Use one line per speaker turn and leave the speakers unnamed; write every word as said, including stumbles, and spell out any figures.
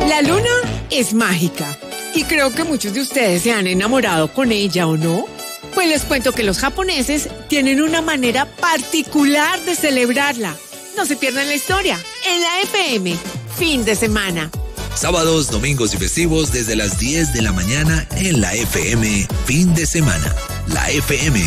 La luna es mágica y creo que muchos de ustedes se han enamorado con ella, ¿o no? Pues les cuento que los japoneses tienen una manera particular de celebrarla. No se pierdan la historia en la F M, fin de semana.
Sábados, domingos y festivos desde las diez de la mañana en la F M, fin de semana. La F M.